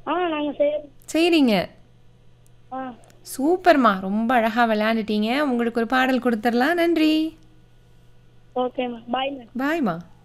நாங்க செய்றோம். செய்றீங்க. ஆ. சூப்பர்மா. ரொம்ப அழகா விளையாண்டுட்டீங்க. உங்களுக்கு ஒரு பாடல் குடுத்துறலாம். நன்றி. ஓகேம்மா. பாய்ம்மா. பாய்மா.